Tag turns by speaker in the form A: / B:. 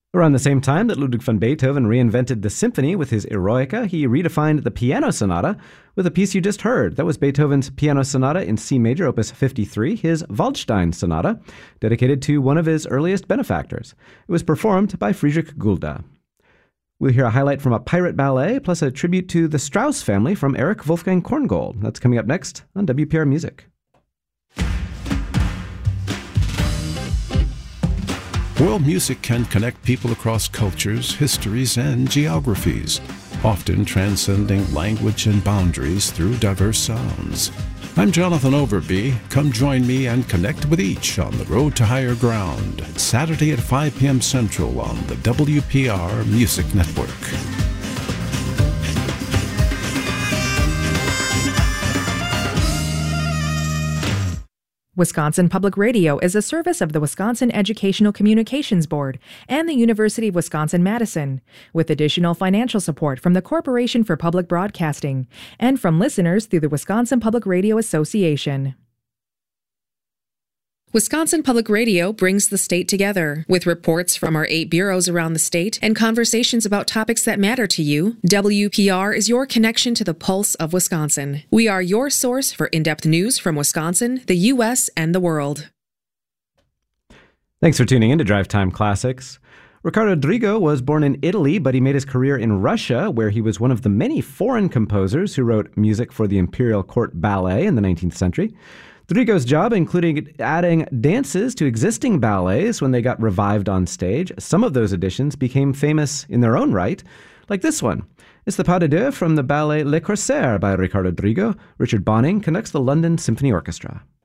A: Around the same time that Ludwig van Beethoven reinvented the symphony with his Eroica, he redefined the piano sonata with a piece you just heard. That was Beethoven's Piano Sonata in C major, opus 53, his Waldstein Sonata, dedicated to one of his earliest benefactors. It was performed by Friedrich Gulda. We'll hear a highlight from a pirate ballet, plus a tribute to the Strauss family from Erich Wolfgang Korngold. That's coming up next on WPR Music.
B: World music can connect people across cultures, histories, and geographies, often transcending language and boundaries through diverse sounds. I'm Jonathan Overby. Come join me and connect with each on the Road to Higher Ground, Saturday at 5 p.m. Central on the WPR Music Network.
C: Wisconsin Public Radio is a service of the Wisconsin Educational Communications Board and the University of Wisconsin-Madison, with additional financial support from the Corporation for Public Broadcasting and from listeners through the Wisconsin Public Radio Association. Wisconsin Public Radio brings the state together. With reports from our 8 bureaus around the state and conversations about topics that matter to you, WPR is your connection to the pulse of Wisconsin. We are your source for in-depth news from Wisconsin, the U.S., and the world.
A: Thanks for tuning in to Drive Time Classics. Riccardo Drigo was born in Italy, but he made his career in Russia, where he was one of the many foreign composers who wrote music for the Imperial Court Ballet in the 19th century. Drigo's job included adding dances to existing ballets when they got revived on stage. Some of those additions became famous in their own right, like this one. It's the Pas de Deux from the ballet Le Corsaire by Riccardo Drigo. Richard Bonning conducts the London Symphony Orchestra.